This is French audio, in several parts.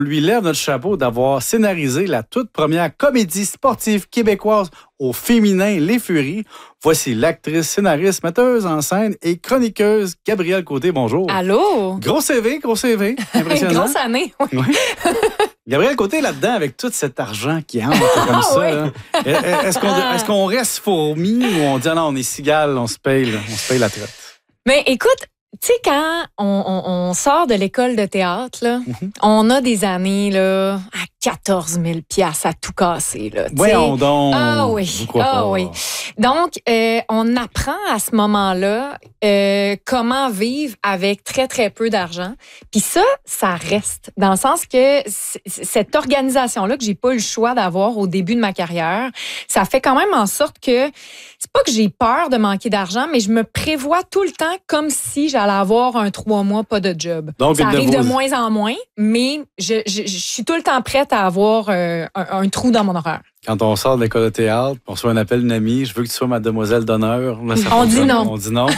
lui lève notre chapeau d'avoir scénarisé la toute première comédie sportive québécoise au féminin Les Furies. Voici l'actrice, scénariste, metteuse en scène et chroniqueuse Gabrielle Côté. Bonjour. Allô? Gros CV. Impressionnant. Grosse année, oui. Oui. Gabrielle Côté là-dedans avec tout cet argent qui entre comme ça. Oui. Hein. Est-ce qu'on reste fourmi ou on dit non, on est cigale, on se paye la traite? Mais écoute, tu sais, quand on sort de l'école de théâtre, là, on a des années là, à 14 000 $ à tout casser. Là, Voyons donc. Ah oui. Oui. Donc, on apprend à ce moment-là comment vivre avec très, très peu d'argent. Puis ça reste. Dans le sens que cette organisation-là que j'ai pas eu le choix d'avoir au début de ma carrière, ça fait quand même en sorte que c'est pas que j'ai peur de manquer d'argent, mais je me prévois tout le temps comme si j'allais avoir un 3 mois pas de job. Donc, ça arrive de moins en moins, mais je suis tout le temps prête à avoir un trou dans mon horaire. Quand on sort de l'école de théâtre, on reçoit un appel d'une amie, je veux que tu sois ma demoiselle d'honneur. Là, on dit non. On dit non.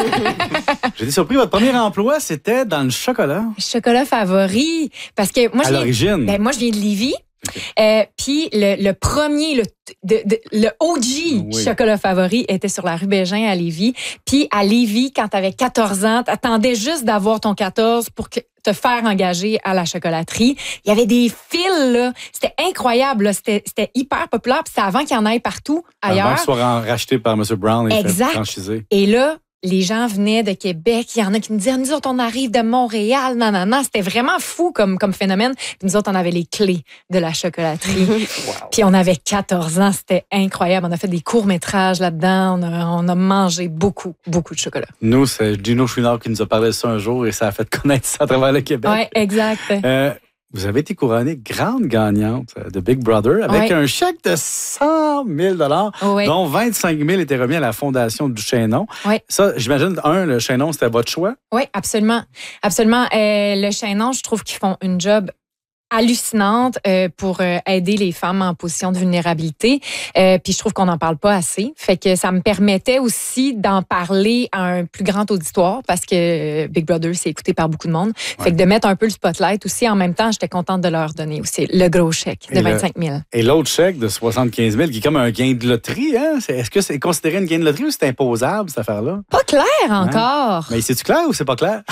J'ai été surpris, votre premier emploi, c'était dans le chocolat. Chocolat favori. Parce que moi, à l'origine. Moi, je viens de Lévis. Puis le premier, le OG chocolat favori était sur la rue Bégin à Lévis. Puis à Lévis, quand tu avais 14 ans, tu attendais juste d'avoir ton 14 pour te faire engager à la chocolaterie. Il y avait des fils, là. C'était incroyable, là. C'était hyper populaire. Puis c'était avant qu'il y en ait partout ailleurs. Avant que ce soit racheté par M. Brown et fait franchiser. Et là, les gens venaient de Québec. Il y en a qui me disaient, nous autres, on arrive de Montréal. Non. C'était vraiment fou comme phénomène. Puis nous autres, on avait les clés de la chocolaterie. Wow. Puis on avait 14 ans. C'était incroyable. On a fait des courts-métrages là-dedans. On a mangé beaucoup de chocolat. Nous, c'est Gino Chouinard qui nous a parlé de ça un jour et ça a fait connaître ça à travers le Québec. Oui, exact. Vous avez été couronnée grande gagnante de Big Brother avec un chèque de 100 000 dont 25 000 étaient remis à la Fondation du Chaînon. Oui. Ça, j'imagine, le Chaînon, c'était votre choix? Oui, absolument. Absolument. Le Chaînon, je trouve qu'ils font une job hallucinante pour aider les femmes en position de vulnérabilité. Puis je trouve qu'on n'en parle pas assez. Fait que ça me permettait aussi d'en parler à un plus grand auditoire parce que Big Brother, c'est écouté par beaucoup de monde. Fait que de mettre un peu le spotlight aussi. En même temps, j'étais contente de leur donner aussi le gros chèque de 25 000. Et l'autre chèque de 75 000 qui est comme un gain de loterie. Hein? Est-ce que c'est considéré une gain de loterie ou c'est imposable, cette affaire-là? Pas clair encore. Mais c'est-tu clair ou c'est pas clair?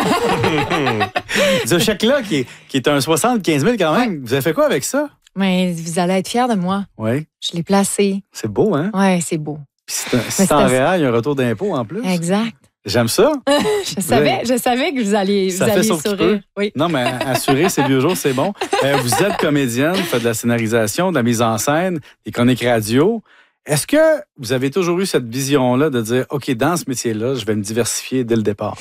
Ce chèque-là qui est un 75 000 quand même. Vous avez fait quoi avec ça? Mais vous allez être fiers de moi. Oui. Je l'ai placé. C'est beau, hein? Oui, c'est beau. Puis c'est en réel, il y a un retour d'impôt en plus. Exact. J'aime ça. Je savais que vous alliez sourire. Oui. Non, mais assurer ces vieux jours, c'est bon. Vous êtes comédienne, vous faites de la scénarisation, de la mise en scène, des chroniques radio. Est-ce que vous avez toujours eu cette vision-là de dire, OK, dans ce métier-là, je vais me diversifier dès le départ?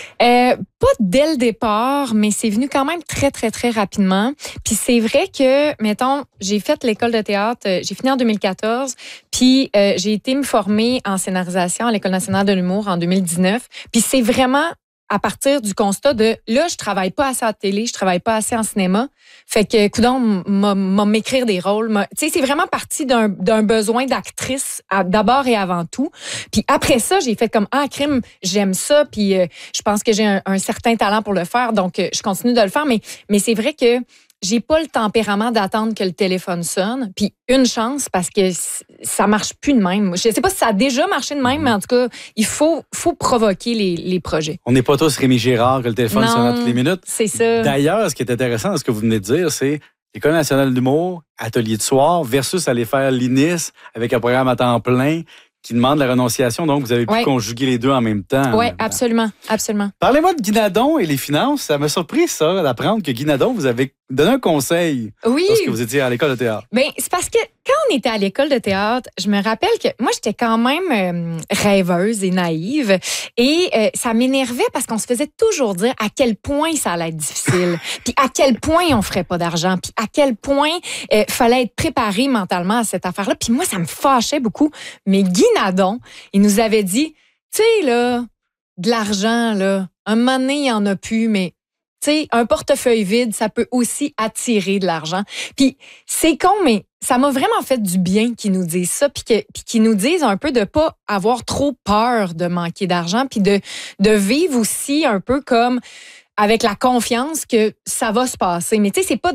Pas dès le départ, mais c'est venu quand même très, très, très rapidement. Puis c'est vrai que, mettons, j'ai fait l'école de théâtre, j'ai fini en 2014, puis j'ai été me former en scénarisation à l'École nationale de l'humour en 2019. Puis c'est vraiment à partir du constat de là, je travaille pas assez à la télé, je travaille pas assez en cinéma. Fait que, coudonc, m'écrire des rôles. Tu sais, c'est vraiment parti d'un besoin d'actrice d'abord et avant tout. Puis après ça, j'ai fait comme, crime, j'aime ça, puis je pense que j'ai un certain talent pour le faire, donc je continue de le faire. Mais c'est vrai que j'ai pas le tempérament d'attendre que le téléphone sonne. Puis une chance, parce que ça marche plus de même. Je sais pas si ça a déjà marché de même, mais en tout cas, il faut provoquer les projets. On n'est pas tous Rémi Girard que le téléphone sonne à toutes les minutes. C'est ça. D'ailleurs, ce qui est intéressant dans ce que vous venez de dire, c'est l'École nationale d'humour, atelier de soir, versus aller faire l'INIS avec un programme à temps plein qui demande la renonciation. Donc, vous avez pu conjuguer les deux en même temps. Oui, absolument. Parlez-moi de Guy Nadon et les finances. Ça m'a surpris, ça, d'apprendre que Guy Nadon vous avez donné un conseil lorsque vous étiez à l'école de théâtre. Bien, c'est parce que quand on était à l'école de théâtre, je me rappelle que moi, j'étais quand même rêveuse et naïve. Et ça m'énervait parce qu'on se faisait toujours dire à quel point ça allait être difficile. Puis à quel point on ferait pas d'argent. Puis à quel point fallait être préparé mentalement à cette affaire-là. Puis moi, ça me fâchait beaucoup. Mais Guy Nadon, il nous avait dit, tu sais, là, de l'argent, là, un moment donné, il n'y en a plus, mais tu sais, un portefeuille vide, ça peut aussi attirer de l'argent. Puis c'est con, mais ça m'a vraiment fait du bien qu'ils nous disent ça, puis qu'ils nous disent un peu de pas avoir trop peur de manquer d'argent, puis de vivre aussi un peu comme avec la confiance que ça va se passer. Mais tu sais, c'est pas